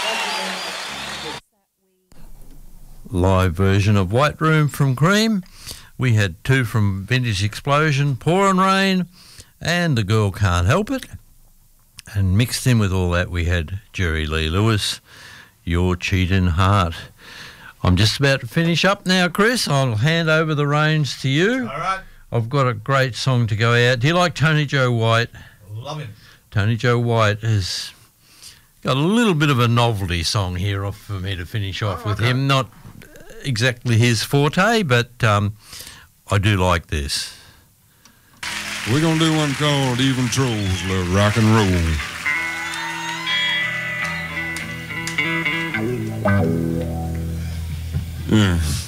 Live version of White Room from Cream. We had two from Vintage Explosion, Pouring Rain and The Girl Can't Help It. And mixed in with all that we had Jerry Lee Lewis, Your Cheating Heart. I'm just about to finish up now, Chris. I'll hand over the reins to you. All right. I've got a great song to go out. Do you like Tony Joe White? Love him. Tony Joe White has got a little bit of a novelty song here off for me to finish off with him. Not exactly his forte, but I do like this. We're going to do one called Even Trolls Love Rock and Roll. Yeah.